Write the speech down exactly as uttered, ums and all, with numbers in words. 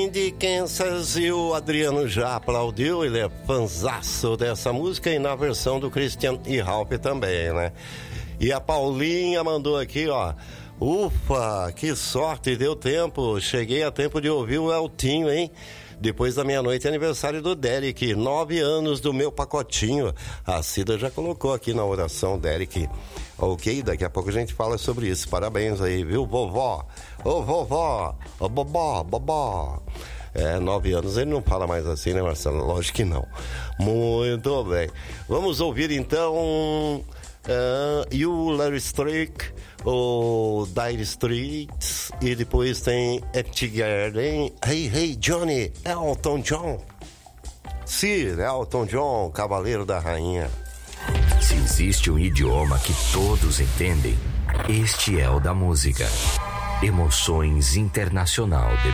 Jardim de Kansas, e o Adriano já aplaudiu, ele é fanzaço dessa música, e na versão do Christian e Ralph também, né? E a Paulinha mandou aqui, ó: ufa, que sorte, deu tempo, cheguei a tempo de ouvir o Eltinho, hein? Depois da meia-noite, aniversário do Derek, nove anos do meu pacotinho. A Cida já colocou aqui na oração, Derek. Ok, daqui a pouco a gente fala sobre isso. Parabéns aí, viu, vovó? Ô, vovó, ô, bobó, bobó. É, nove anos, ele não fala mais assim, né, Marcelo? Lógico que não. Muito bem. Vamos ouvir, então, uh, You Larry Strike, o Dire Straits, e depois tem Empty Garden. Hey, hey, Johnny, Elton John. Sir Elton John, Cavaleiro da Rainha. Se existe um idioma que todos entendem, este é o da música. Emoções Internacional de